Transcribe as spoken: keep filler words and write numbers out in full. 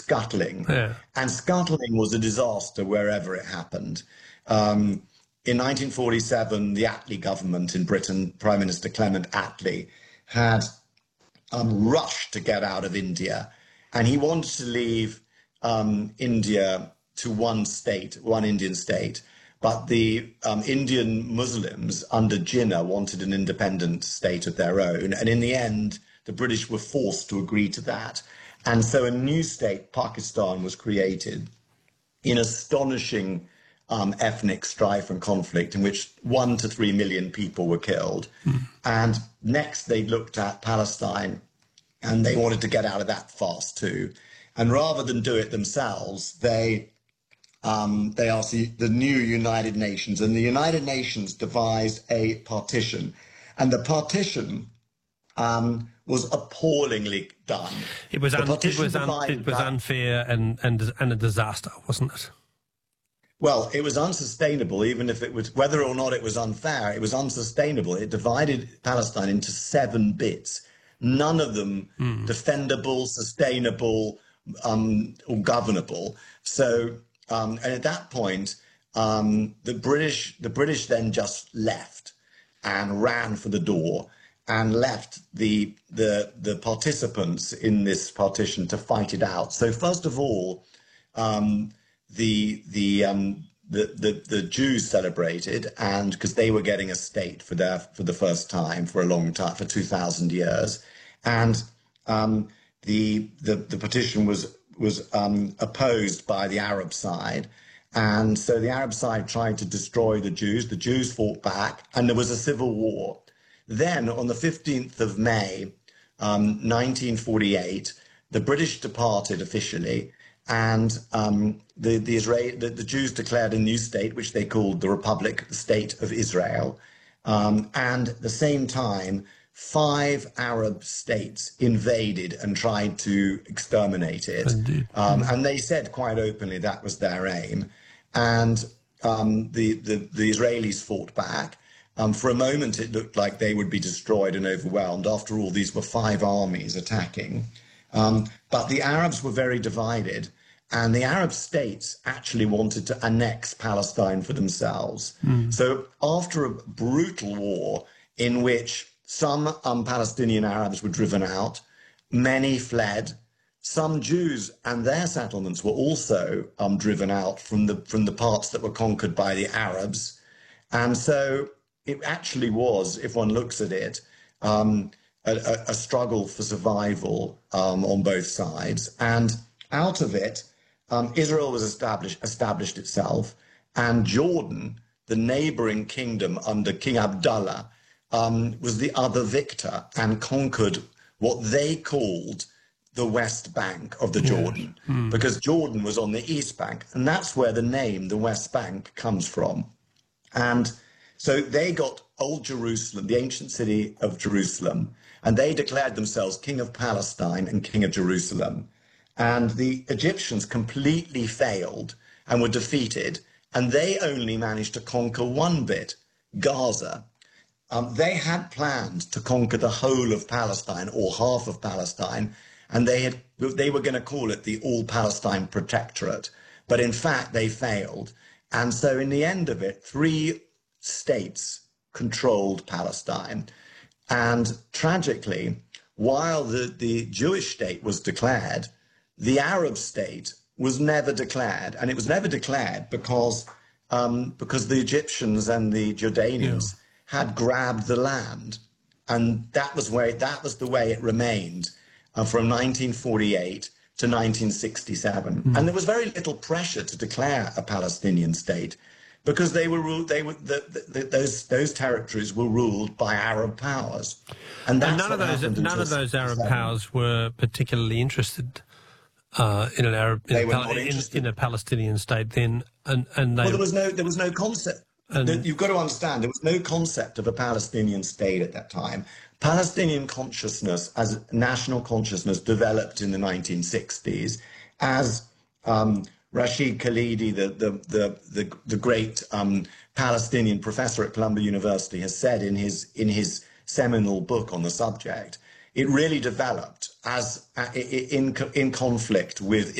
scuttling. Yeah. And scuttling was a disaster wherever it happened. Um, in nineteen forty-seven, the Attlee government in Britain, Prime Minister Clement Attlee, had um, rushed to get out of India. And he wanted to leave um, India to one state, one Indian state. But the um, Indian Muslims under Jinnah wanted an independent state of their own. And in the end, the British were forced to agree to that. And so a new state, Pakistan, was created in astonishing um, ethnic strife and conflict in which one to three million people were killed. Mm. And next they looked at Palestine and they wanted to get out of that fast too. And rather than do it themselves, they um, they asked the, the new United Nations, and the United Nations devised a partition. And the partition um, was appallingly done. It was, un- it was, un- it was unfair and, and, and a disaster, wasn't it? Well, it was unsustainable, even if it was, whether or not it was unfair, it was unsustainable. It divided Palestine into seven bits, none of them mm. defendable, sustainable, um, or governable. So, um, and at that point, um, the British, the British then just left and ran for the door and left the, the, the participants in this partition to fight it out. So first of all, um, the, the, um, the, the, the Jews celebrated, and because they were getting a state for their, for the first time for a long time, for two thousand years. And um, the, the, the petition was, was um, opposed by the Arab side. And so the Arab side tried to destroy the Jews. The Jews fought back, and there was a civil war. Then on the fifteenth of May, um, nineteen forty-eight, the British departed officially, and um, the, the, Israel, the, the Jews declared a new state, which they called the Republic, the State of Israel. Um, and at the same time, five Arab states invaded and tried to exterminate it. Um, and they said quite openly that was their aim. And um, the, the, the Israelis fought back. Um, for a moment, it looked like they would be destroyed and overwhelmed. After all, these were five armies attacking. Um, but the Arabs were very divided, and the Arab states actually wanted to annex Palestine for themselves. Mm. So after a brutal war in which some um, Palestinian Arabs were driven out, many fled, some Jews and their settlements were also um, driven out from the, from the parts that were conquered by the Arabs. And so it actually was, if one looks at it, um, a, a struggle for survival um, on both sides. And out of it, um, Israel was established, established itself, and Jordan, the neighboring kingdom under King Abdullah, um, was the other victor and conquered what they called the West Bank of the Jordan, yes. mm. because Jordan was on the East Bank, and that's where the name, the West Bank, comes from. And so they got Old Jerusalem, the ancient city of Jerusalem, and they declared themselves King of Palestine and King of Jerusalem. And the Egyptians completely failed and were defeated, and they only managed to conquer one bit, Gaza. Um, they had planned to conquer the whole of Palestine or half of Palestine, and they had they were going to call it the All-Palestine Protectorate. But in fact, they failed. And so in the end of it, three states controlled Palestine. And tragically, while the, the Jewish state was declared, the Arab state was never declared. And it was never declared because, um, because the Egyptians and the Jordanians yeah. had grabbed the land. And that was, where, that was the way it remained uh, from nineteen forty-eight to nineteen sixty-seven. Mm. And there was very little pressure to declare a Palestinian state, because they were ruled, they were the, the, the, those those territories were ruled by Arab powers, and, that's and none of those none of those Arab powers were particularly interested uh, in an Arab in, they a, were Pal- not in, in a Palestinian state. Then, and and they, well, there was no there was no concept. And, you've got to understand, there was no concept of a Palestinian state at that time. Palestinian consciousness as national consciousness developed in the nineteen sixties as um, Rashid Khalidi, the, the, the, the, the great um, Palestinian professor at Columbia University, has said in his, in his seminal book on the subject. It really developed as uh, in, in conflict with